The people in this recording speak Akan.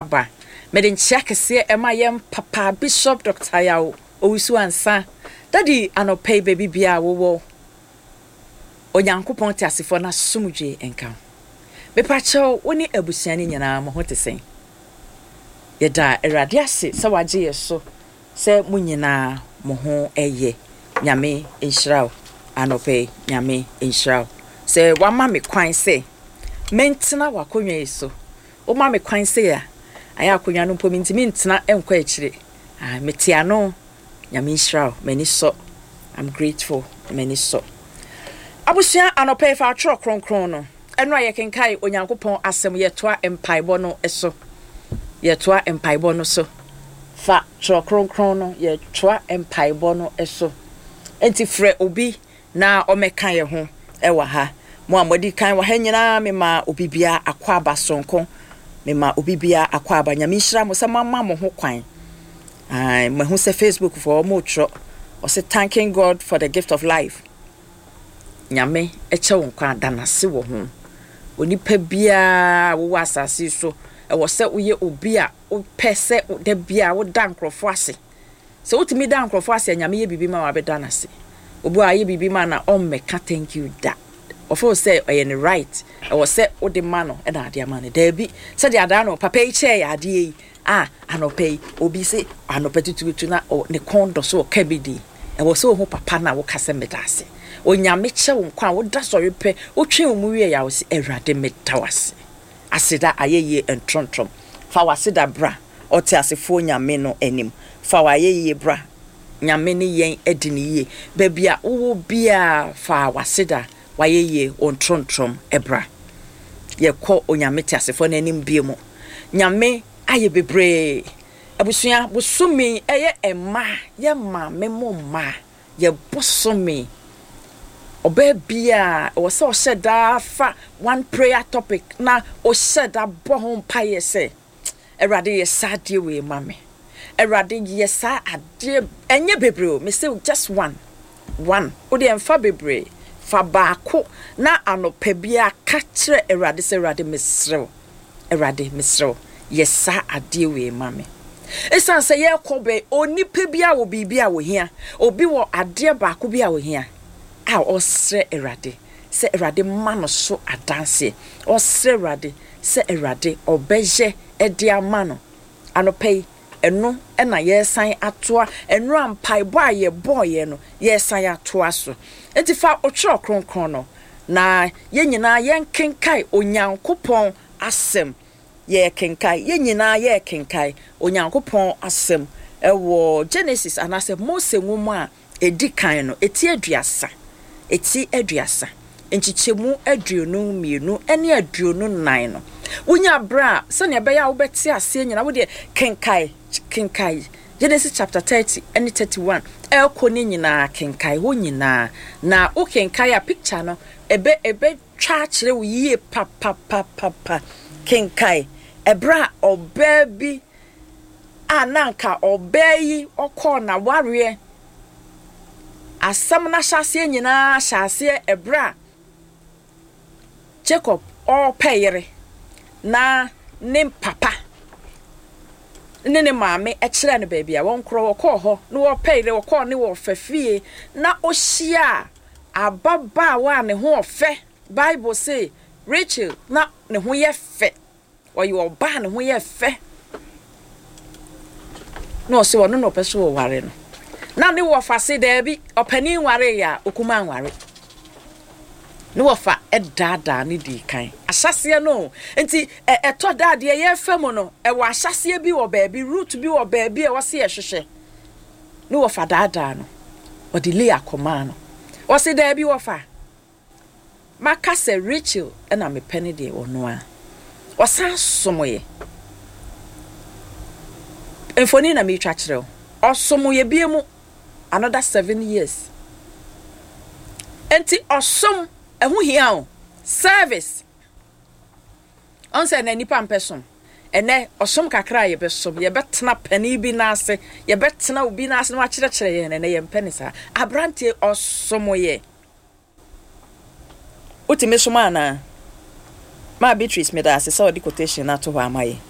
aba me den check se e ma yem papa Bishop Dr. Yaw owusu ansa daddy anope baby bia wo onyankopon tiasefo na sumdwe enka me pa chew woni abusuani nyina mo hotesen yeda erade ase se waje yeso se munyina mo ho eye nyame enhyiraw anope nyame enhyiraw se wama me kwan se mentena wakonwa yeso o ma me kwan se ya aya akonwa no mpo minti mentena enkwa akire metiano nyame enhyiraw mani so I'm grateful many so abusia anope fa atro kronkron no eno aye kenkai onyankopon asem yetoa empaibo no eso yetoa empaibo no so fa tro kronkron no yetoa empaibo no eso enti frɛ obi na omeka ye ho ewa ha mo amodi kan wa hanyina me ma obi bia akwa abasonko me ma obi bia akwa abanyame hyira mo samama mo ho kwan me hu se Facebook for mo tro or say thanking God for the gift of life. Nyame eche wonkwa danase wo ho. Onipa bia wo asase so e wo se uye obi a wo pese de bia wo dan krofo ase. Se wotimi dan krofo ase nyame ye bibi ma wa be danase. Obu aye bibi ma na ommeka thank you da. Ofo say oye right. E wo se wo de ma no e na ade ama ne da bi. Se de ada no papa e che ya ade yi. Anope obi se anope tutu na ne kondo so kabidi. E wo so ho papa na wo kase medase onyame che wo nkwa wo da sori pe wo twe wo muwie ya wo se Awurade medawase aseda ayeye entrontrom fa waseda bra ote asefo nyame no anim fa wayeye bra nyame ne yen ediniye babia wo bia fa waseda wayeye ontrontrom ebra ye ko onyame te asefo no anim biemu nyame aye bebre abusuya busumi eye emma ye ma memo ma ye busumi obebia o se o sheda fa one prayer topic na o sheda bo ho paye se Awurade ye sadie we mame Awurade ye sa ade enye bebre o me say just one o de emfa bebre fa baako na anopa bia ka kire Awurade se Awurade mesrew Awurade mesrew ye sa ade we mame esan se ye kobe onipa bia wo bibia wo hia obi wo ade baako bia wo hia a osre Awurade se Awurade ma no so adanse osre Awurade se Awurade obeje edi ama no anopai eno na yesan atoa eno ampaibo a ye boye no yesan atoa so entifa otwe kronkron no na ye nyina ye kenkai onyankopon asem ye kenkai ye nyina ye kenkai onyankopon asem ewo Genesis anase Mose nwom a edi kan no eti aduasa enchichemu aduonu mienu ene aduonu nan no wonya bra se ne be ya wo beti ase nyina wo de kenkai Genesis chapter 30 and 31 elkoni nyina kenkai ho nyina na o kenkai a picture no ebe twa kire wo yie pa kenkai ebra obabi ananka obayi okọ na ware asam na hyase nyina hyase ebra Jacob o peyere na nim papa ne maame ekire ne baby a won kro wokọ ho no wo peyere wokọ ne wo fafie na ohia ababa wa ne ho ofe Bible say Rachel na ne ho ye fe oyi oba ne ho ye fe no se wono no pese wo ware no na ne wo fa se da bi opani ware ya okuma ware no wo fa edada ne di kan ahyase no enti eto dade ye fam no e wo ahyase bi wo baabi root bi wo baabi e wo se ye hwehwe no wo fa dada no wo de le akoma no wo se da bi wo fa maka se Rachel na me pene de wo no a wo san somoye enfoni na me twa kire osomoye biemu another 7 years enti osom ehu hia o service on se na nipa mpesom ene osom kakra ye besom ye betena pani bi na ase ye betena obi na ase na kire ye ne ye mpeni sa abrante osomoye utime soma na ma Beatrice me da ase so di quotation na to ho amaye